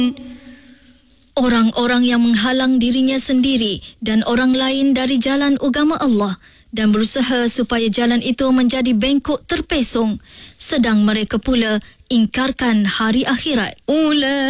Orang-orang yang menghalang dirinya sendiri dan orang lain dari jalan agama Allah dan berusaha supaya jalan itu menjadi bengkok terpesong, sedang mereka pula ingkarkan hari akhirat.